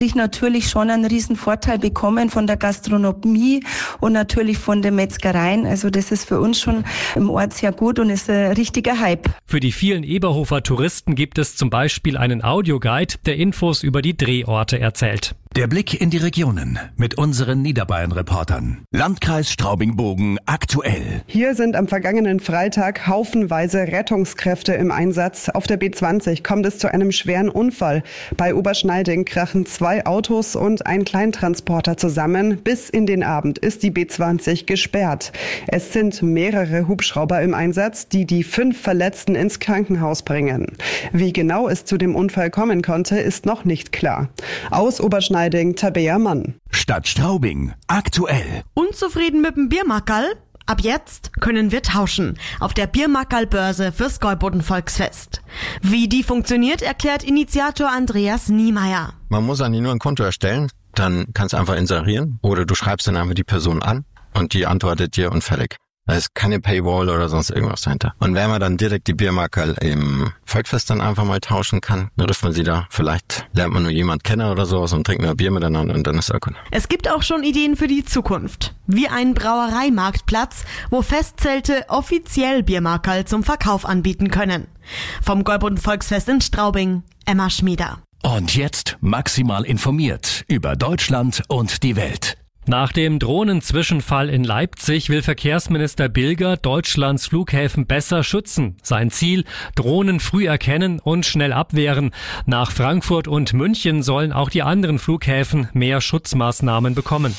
Ich natürlich schon einen riesen Vorteil bekommen von der Gastronomie und natürlich von den Metzgereien. Also das ist für uns schon im Ort sehr gut und ist ein richtiger Hype. Für die vielen Eberhofer Touristen gibt es zum Beispiel einen Audioguide, der Infos über die Drehorte erzählt. Der Blick in die Regionen mit unseren Niederbayern-Reportern. Landkreis Straubing-Bogen aktuell. Hier sind am vergangenen Freitag haufenweise Rettungskräfte im Einsatz. Auf der B20 kommt es zu einem schweren Unfall. Bei Oberschneiding krachen 2 Autos und ein Kleintransporter zusammen. Bis in den Abend ist die B20 gesperrt. Es sind mehrere Hubschrauber im Einsatz, die 5 Verletzten ins Krankenhaus bringen. Wie genau es zu dem Unfall kommen konnte, ist noch nicht klar. Aus Oberschneiding Tabea Mann. Stadt Straubing aktuell. Unzufrieden mit dem Biermackerl? Ab jetzt können wir tauschen auf der Biermackerl-Börse fürs Gäuboden-Volksfest. Wie die funktioniert, erklärt Initiator Andreas Niemeyer. Man muss eigentlich nur ein Konto erstellen, dann kannst du einfach inserieren oder du schreibst dann einfach die Person an und die antwortet dir und fertig. Da ist keine Paywall oder sonst irgendwas dahinter. Und wenn man dann direkt die Biermackerl im Volksfest dann einfach mal tauschen kann, dann trifft man sie da. Vielleicht lernt man nur jemand kennen oder sowas und trinkt nur ein Bier miteinander und dann ist es auch gut. Es gibt auch schon Ideen für die Zukunft. Wie ein Brauereimarktplatz, wo Festzelte offiziell Biermackerl zum Verkauf anbieten können. Vom Gäuboden Volksfest in Straubing, Emma Schmieder. Und jetzt maximal informiert über Deutschland und die Welt. Nach dem Drohnenzwischenfall in Leipzig will Verkehrsminister Bilger Deutschlands Flughäfen besser schützen. Sein Ziel: Drohnen früh erkennen und schnell abwehren. Nach Frankfurt und München sollen auch die anderen Flughäfen mehr Schutzmaßnahmen bekommen.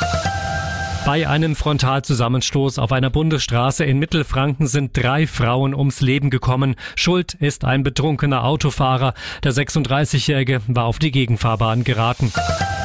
Bei einem Frontalzusammenstoß auf einer Bundesstraße in Mittelfranken sind 3 Frauen ums Leben gekommen. Schuld ist ein betrunkener Autofahrer. Der 36-Jährige war auf die Gegenfahrbahn geraten.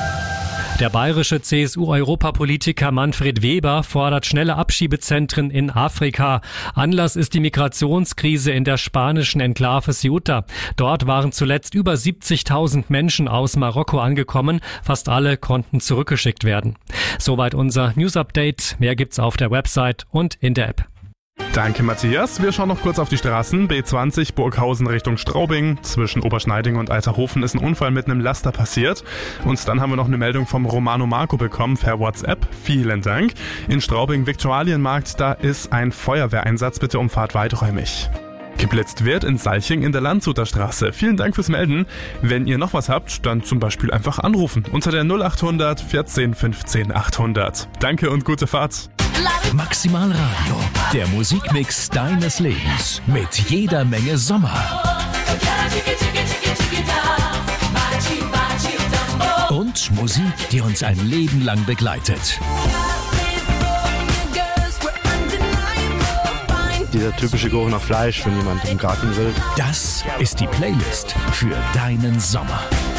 Der bayerische CSU-Europapolitiker Manfred Weber fordert schnelle Abschiebezentren in Afrika. Anlass ist die Migrationskrise in der spanischen Enklave Ceuta. Dort waren zuletzt über 70.000 Menschen aus Marokko angekommen. Fast alle konnten zurückgeschickt werden. Soweit unser News-Update. Mehr gibt's auf der Website und in der App. Danke, Matthias. Wir schauen noch kurz auf die Straßen. B20 Burghausen Richtung Straubing. Zwischen Oberschneiding und Alterhofen ist ein Unfall mit einem Laster passiert. Und dann haben wir noch eine Meldung vom Romano Marco bekommen per WhatsApp. Vielen Dank. In Straubing Viktualienmarkt, da ist ein Feuerwehreinsatz. Bitte umfahrt weiträumig. Geblitzt wird in Salching in der Landshuter Straße. Vielen Dank fürs Melden. Wenn ihr noch was habt, dann zum Beispiel einfach anrufen. Unter der 0800 14 15 800. Danke und gute Fahrt. Maximal Radio, der Musikmix deines Lebens mit jeder Menge Sommer. Und Musik, die uns ein Leben lang begleitet. Dieser typische Geruch nach Fleisch, wenn jemand im Garten will. Das ist die Playlist für deinen Sommer.